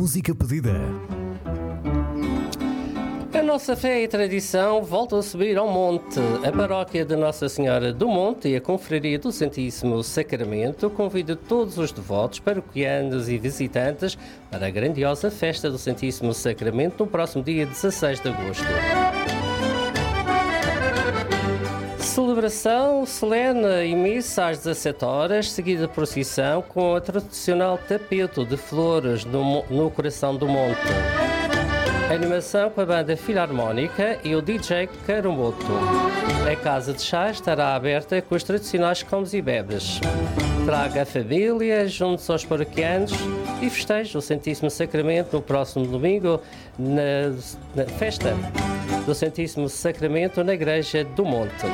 Música pedida. A nossa fé e tradição voltam a subir ao monte. A paróquia de Nossa Senhora do Monte e a Confraria do Santíssimo Sacramento convida todos os devotos, paroquianos e visitantes para a grandiosa festa do Santíssimo Sacramento no próximo dia 16 de agosto. Celebração solene e missa às 17 horas, seguida de procissão com a tradicional tapete de flores no coração do monte. Animação com a banda filarmónica e o DJ Caramboto. A casa de chá estará aberta com os tradicionais comes e bebes. Traga a família, junte-se aos paroquianos e festeje o Santíssimo Sacramento no próximo domingo na festa do Santíssimo Sacramento na Igreja do Monte.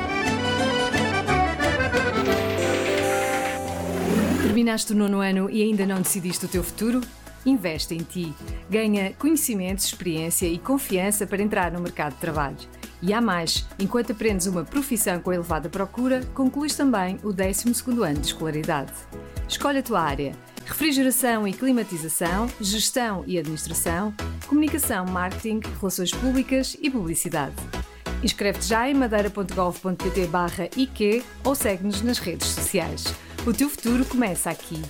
Terminaste o 9º ano e ainda não decidiste o teu futuro? Investe em ti. Ganha conhecimento, experiência e confiança para entrar no mercado de trabalho. E há mais, enquanto aprendes uma profissão com elevada procura, concluís também o 12º ano de escolaridade. Escolhe a tua área: refrigeração e climatização, gestão e administração, comunicação, marketing, relações públicas e publicidade. Inscreve-te já em madeira.gov.pt/IQ ou segue-nos nas redes sociais. O teu futuro começa aqui.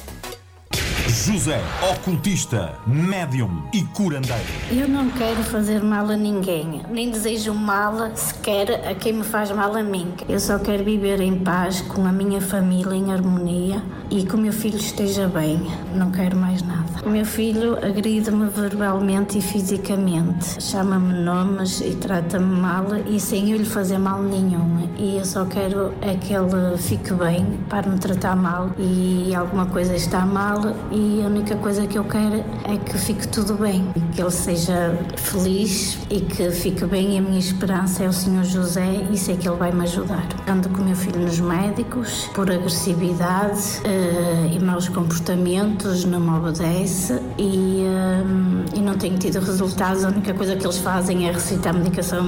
José, ocultista, médium e curandeiro. Eu não quero fazer mal a ninguém, nem desejo mal sequer a quem me faz mal a mim. Eu só quero viver em paz com a minha família, em harmonia, e que o meu filho esteja bem. Não quero mais nada. O meu filho agride-me verbalmente e fisicamente. Chama-me nomes e trata-me mal e sem eu lhe fazer mal nenhum. E eu só quero é que ele fique bem para me tratar mal e alguma coisa está mal e a única coisa que eu quero é que fique tudo bem, que ele seja feliz e que fique bem. E a minha esperança é o Senhor José e sei que ele vai me ajudar. Ando com o meu filho nos médicos por agressividade e maus comportamentos, não me obedece e não tenho tido resultados. A única coisa que eles fazem é recitar medicação.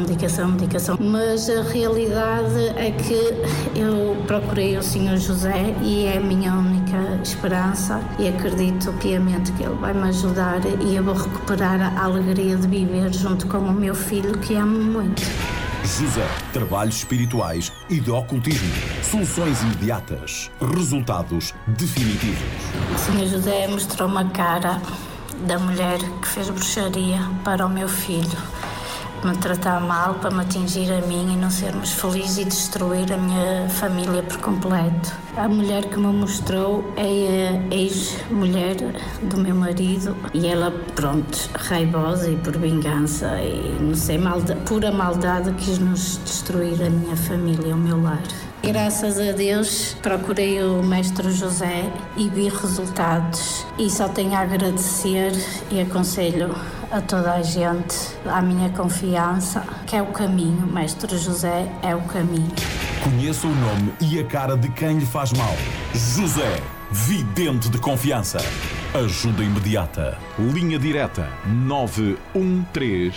Mas a realidade é que eu procurei o Senhor José e é a minha única esperança e acredito piamente que ele vai me ajudar e eu vou recuperar a alegria de viver junto com o meu filho que amo muito. José, trabalhos espirituais e de ocultismo. Soluções imediatas. Resultados definitivos. O Senhor José mostrou uma cara da mulher que fez bruxaria para o meu filho, me tratar mal, para me atingir a mim e não sermos felizes e destruir a minha família por completo. A mulher que me mostrou é a ex-mulher do meu marido e ela, pronto, raivosa e por vingança e não sei, pura maldade, quis nos destruir a minha família, o meu lar. Graças a Deus procurei o Mestre José e vi resultados e só tenho a agradecer e aconselho a toda a gente, à minha confiança, que é o caminho. Mestre José é o caminho. Conheça o nome e a cara de quem lhe faz mal. José, vidente de confiança. Ajuda imediata. Linha direta 913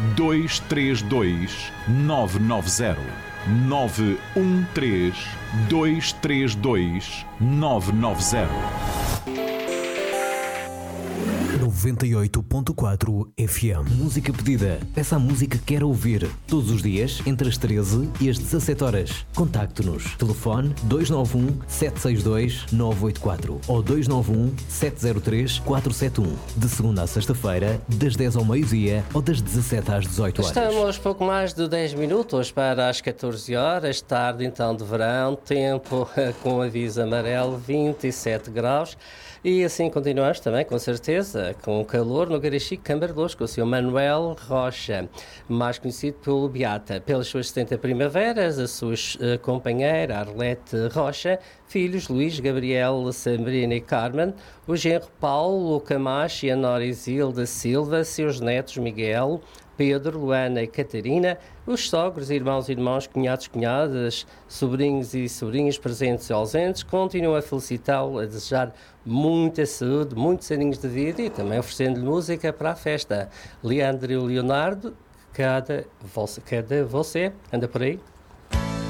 232 990. 913 232 990. 98.4 FM. Música pedida. Peça a música que quer ouvir. Todos os dias, entre as 13 e as 17 horas. Contacte-nos. Telefone 291-762-984 ou 291-703-471. De segunda a sexta-feira, das 10 ao meio-dia ou das 17 às 18 horas. Estamos pouco mais de 10 minutos para as 14 horas. Tarde então de verão. Tempo com aviso amarelo, 27 graus. E assim continuamos também, com certeza, com calor no Garachique Câmara de Luz, com o Sr. Manuel Rocha, mais conhecido pelo Beata, pelas suas 70 primaveras, a sua companheira Arlete Rocha, filhos Luís, Gabriel, Sabrina e Carmen, o genro Paulo Camacho e a Nora Isilda Silva, seus netos Miguel, Pedro, Luana e Catarina, os sogros, irmãos e irmãos, cunhados, cunhadas, sobrinhos e sobrinhas presentes e ausentes, continuam a felicitá-lo, a desejar muita saúde, muitos aninhos de vida e também oferecendo-lhe música para a festa. Leandro e Leonardo, cada você anda por aí?